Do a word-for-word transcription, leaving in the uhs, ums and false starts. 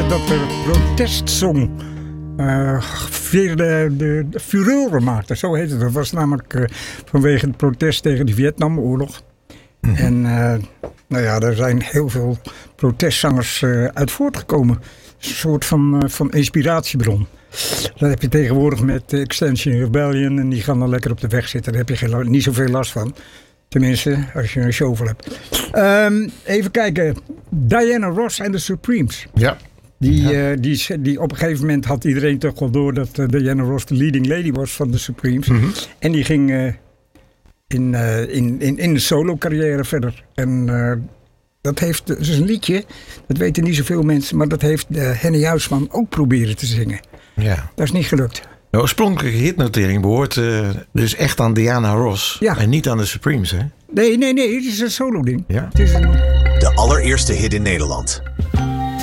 dat de protestsong uh, weer de, de, de furore maakte. Zo heette het. Dat was namelijk uh, vanwege het protest tegen de Vietnamoorlog. Mm-hmm. En uh, nou ja, er zijn heel veel protestzangers uh, uit voortgekomen. Een soort van, uh, van inspiratiebron. Dat heb je tegenwoordig met Extinction Rebellion. En die gaan dan lekker op de weg zitten. Daar heb je geen, niet zoveel last van. Tenminste, als je een shovel hebt. Um, even kijken. Diana Ross en de Supremes. Ja. Die, ja. uh, die, die op een gegeven moment had iedereen toch wel door dat uh, Diana Ross de leading lady was van de Supremes. Mm-hmm. En die ging uh, in, uh, in, in, in de solo carrière verder. En uh, dat heeft, dat is een liedje, dat weten niet zoveel mensen, maar dat heeft uh, Henny Huisman ook proberen te zingen. Ja. Dat is niet gelukt. De oorspronkelijke hitnotering behoort uh, dus echt aan Diana Ross. Ja. En niet aan de Supremes, hè? Nee, nee, nee. Het is een solo ding. Ja. Het is een... De allereerste hit in Nederland.